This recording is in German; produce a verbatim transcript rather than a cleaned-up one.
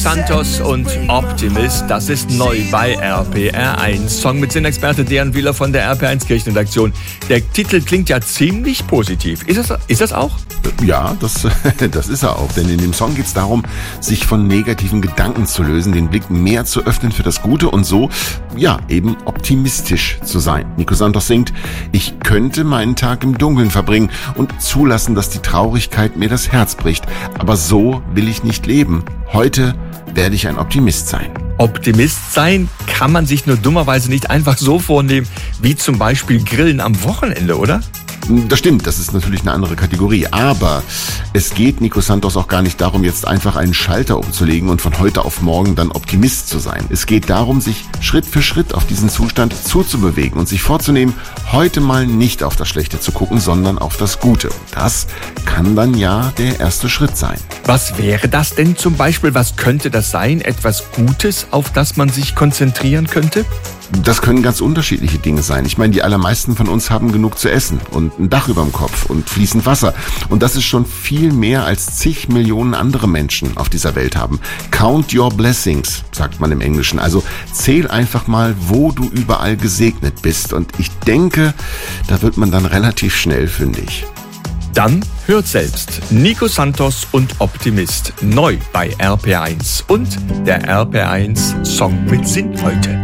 Santos und Optimist, das ist neu bei R P R eins. Song mit Sinnexperte Dejan Wieler von der R P R eins Kirchenredaktion. Der Titel klingt ja ziemlich positiv. Ist das, ist das auch? Ja, das, das ist er auch. Denn in dem Song geht es darum, sich von negativen Gedanken zu lösen, den Blick mehr zu öffnen für das Gute und so, ja, eben optimistisch zu sein. Nico Santos singt: Ich könnte meinen Tag im Dunkeln verbringen und zulassen, dass die Traurigkeit mir das Herz bricht. Aber so will ich nicht leben. Heute werde ich ein Optimist sein. Optimist sein kann man sich nur dummerweise nicht einfach so vornehmen, wie zum Beispiel Grillen am Wochenende, oder? Das stimmt, das ist natürlich eine andere Kategorie. Aber es geht Nico Santos auch gar nicht darum, jetzt einfach einen Schalter umzulegen und von heute auf morgen dann Optimist zu sein. Es geht darum, sich Schritt für Schritt auf diesen Zustand zuzubewegen und sich vorzunehmen, heute mal nicht auf das Schlechte zu gucken, sondern auf das Gute. Das kann dann ja der erste Schritt sein. Was wäre das denn zum Beispiel? Was könnte das sein? Etwas Gutes, auf das man sich konzentrieren könnte? Das können ganz unterschiedliche Dinge sein. Ich meine, die allermeisten von uns haben genug zu essen und ein Dach über dem Kopf und fließend Wasser. Und das ist schon viel mehr als zig Millionen andere Menschen auf dieser Welt haben. Count your blessings, sagt man im Englischen. Also zähl einfach mal, wo du überall gesegnet bist. Und ich denke, da wird man dann relativ schnell fündig. Dann hört selbst Nico Santos und Optimist neu bei R P R eins und der R P R eins Song mit Sinn heute.